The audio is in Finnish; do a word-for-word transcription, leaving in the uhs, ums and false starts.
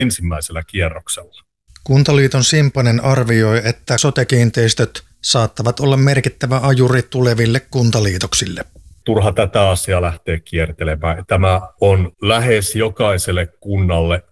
ensimmäisellä kierroksella. Kuntaliiton Simpanen arvioi, että sote-kiinteistöt saattavat olla merkittävä ajuri tuleville kuntaliitoksille. Turha tätä asiaa lähtee kiertelemään. Tämä on lähes jokaiselle kunnalle